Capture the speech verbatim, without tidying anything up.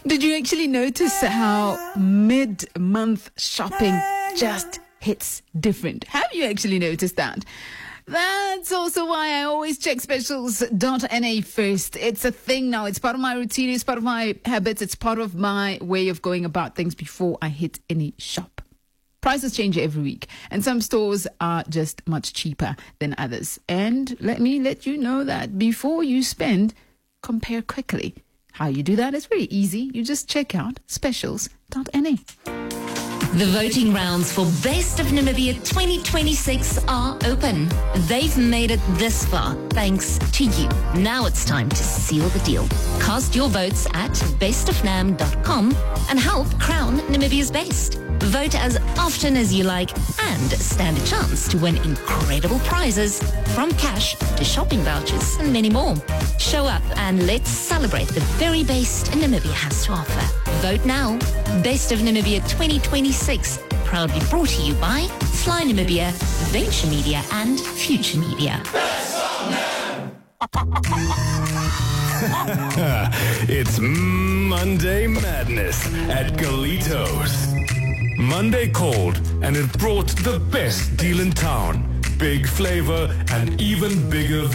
Did you actually notice how mid-month shopping just hits different? Have you actually noticed that? That's also why I always check specials dot n a first. It's a thing now. It's part of my routine. It's part of my habits. It's part of my way of going about things before I hit any shop. Prices change every week, and some stores are just much cheaper than others. And let me let you know that before you spend, compare quickly. How you do that is very easy. You just check out specials dot n a. The voting rounds for Best of Namibia twenty twenty-six are open. They've made it this far thanks to you. Now it's time to seal the deal. Cast your votes at best of nam dot com and help crown Namibia's best. Vote as often as you like and stand a chance to win incredible prizes from cash to shopping vouchers and many more. Show up and let's celebrate the very best Namibia has to offer. Vote now. Best of Namibia twenty twenty-six, proudly brought to you by Fly Namibia, Venture Media and Future Media. It's Monday Madness at Galitos. Monday called and it brought the best deal in town. Big flavor and even bigger